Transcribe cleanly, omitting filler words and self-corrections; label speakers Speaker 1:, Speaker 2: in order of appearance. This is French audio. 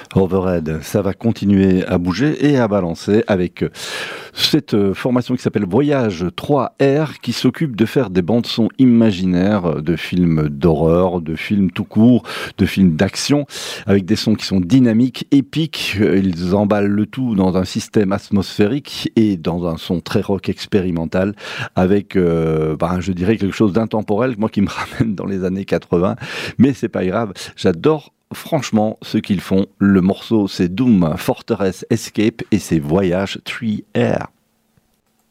Speaker 1: Overhead, ça va continuer à bouger et à balancer avec cette formation qui s'appelle Voyage 3R qui s'occupe de faire des bandes-sons imaginaires de films d'horreur, de films tout court, de films d'action avec des sons qui sont dynamiques, épiques. Ils emballent le tout dans un système atmosphérique et dans un son très rock expérimental avec, je dirais quelque chose d'intemporel, moi qui me ramène dans les années 80, mais c'est pas grave, j'adore franchement ce qu'ils font. Le morceau c'est Doom Fortress Escape et c'est Voyage 3R.